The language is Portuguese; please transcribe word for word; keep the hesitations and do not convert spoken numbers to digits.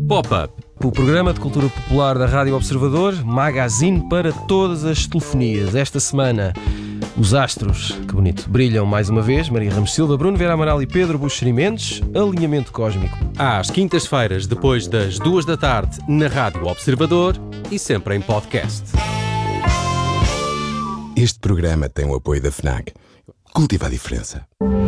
Pop-Up, o programa de cultura popular da Rádio Observador, magazine para todas as telefonias. Esta semana, os astros, que bonito, brilham mais uma vez. Maria Ramos Silva, Bruno Vera Amaral e Pedro Buxeri Mendes. Alinhamento cósmico. Às quintas-feiras, depois das duas da tarde, na Rádio Observador e sempre em podcast. Este programa tem o apoio da FNAC. Cultiva a diferença.